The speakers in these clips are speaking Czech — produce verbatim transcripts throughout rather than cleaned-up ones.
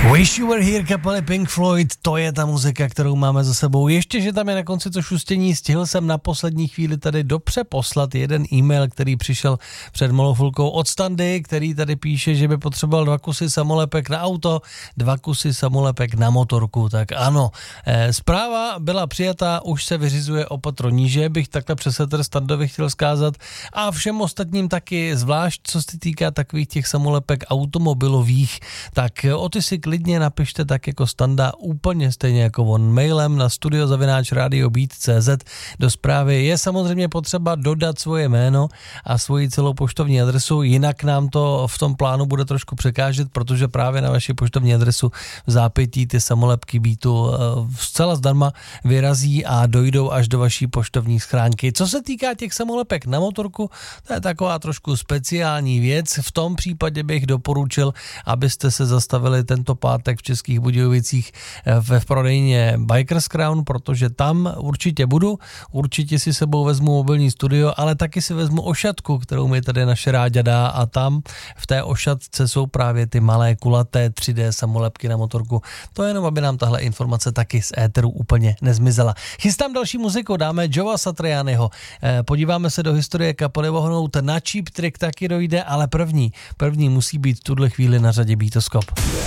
Wish You Were Here kapely Pink Floyd, to je ta muzika, kterou máme za sebou. Ještě, že tam je na konci to šustění, stihl jsem na poslední chvíli tady dopřeposlat jeden e-mail, který přišel před malou chvilkou od Standy, který tady píše, že by potřeboval dva kusy samolepek na auto, dva kusy samolepek na motorku. Tak ano, e, zpráva byla přijatá, už se vyřizuje opatro níže, bych takhle přesetr Standovi chtěl zkázat, a všem ostatním taky, zvlášť co se týká takových těch samolepek automobilových, tak o ty si klidně napište tak jako Standa, úplně stejně jako on, mailem na studio zavináč radio beat tečka cé zet. Do zprávy je samozřejmě potřeba dodat svoje jméno a svoji celou poštovní adresu, jinak nám to v tom plánu bude trošku překážet, protože právě na vaši poštovní adresu v zápětí ty samolepky Beatu zcela zdarma vyrazí a dojdou až do vaší poštovní schránky. Co se týká těch samolepek na motorku, to je taková trošku speciální věc. V tom případě bych doporučil, abyste se zastavili tento pátek v Českých Budějovicích ve prodejně Bikers Crown, protože tam určitě budu, určitě si sebou vezmu mobilní studio, ale taky si vezmu ošatku, kterou mi tady naše Ráďa dá, a tam v té ošatce jsou právě ty malé kulaté tři dé samolepky na motorku. To je jenom, aby nám tahle informace taky z éteru úplně nezmizela. Chystám další muziku, dáme Joea Satrianiho. Podíváme se do historie kapely Vohnout, na Cheap Trick taky dojde, ale první, první musí být v tuhle chvíli na řadě Beatoskop.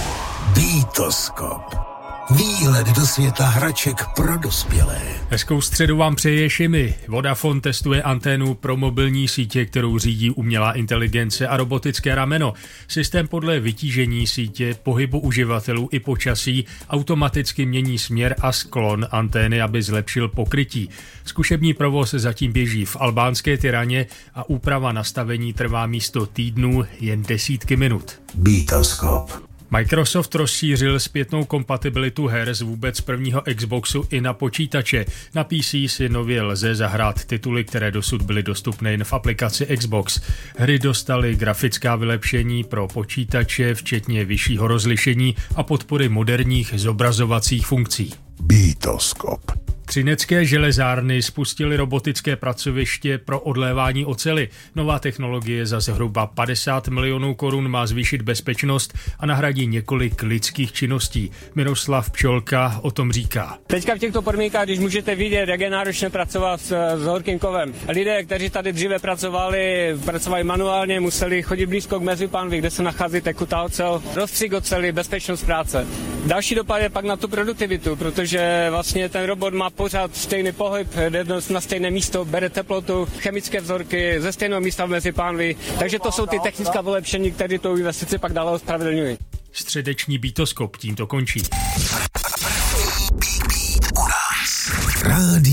Beatoskop. Výlet do světa hraček pro dospělé. Hezkou středu vám přeje Šimi. Vodafone testuje anténu pro mobilní sítě, kterou řídí umělá inteligence a robotické rameno. Systém podle vytížení sítě, pohybu uživatelů i počasí automaticky mění směr a sklon antény, aby zlepšil pokrytí. Zkušební provoz zatím běží v albánské Tiraně a úprava nastavení trvá místo týdnů jen desítky minut. Beatoskop. Microsoft rozšířil zpětnou kompatibilitu her z vůbec prvního Xboxu i na počítače. Na P C si nově lze zahrát tituly, které dosud byly dostupné jen v aplikaci Xbox. Hry dostaly grafická vylepšení pro počítače, včetně vyššího rozlišení a podpory moderních zobrazovacích funkcí. Beatoskop. Třinecké železárny spustily robotické pracoviště pro odlévání oceli. Nová technologie za zhruba padesát milionů korun má zvýšit bezpečnost a nahradí několik lidských činností. Miroslav Pčolka o tom říká. Teďka v těchto podmínkách, když můžete vidět, jak je náročné pracovat s, s horkým kovem. Lidé, kteří tady dříve pracovali, pracovali manuálně, museli chodit blízko k mezipánvi, kde se nachází tekutá ocel, rozstřik oceli, bezpečnost práce. Další dopad je pak na tu produktivitu, protože vlastně ten robot má pořád stejný pohyb, jde na stejné místo, bere teplotu, chemické vzorky ze stejného místa v mezipánvi, takže to jsou ty technická vylepšení, které tu investici pak dále ospravedlňují. Středeční Beatoskop tímto končí. Rádio